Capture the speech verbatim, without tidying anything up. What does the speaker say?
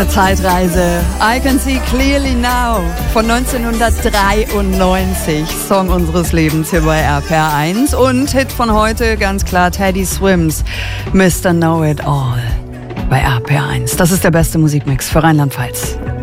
Zeitreise. I Can See Clearly Now von neunzehnhundertdreiundneunzig. Song unseres Lebens hier bei R P R eins. Und Hit von heute, ganz klar, Teddy Swims, Mister Know It All bei R P R eins. Das ist der beste Musikmix für Rheinland-Pfalz.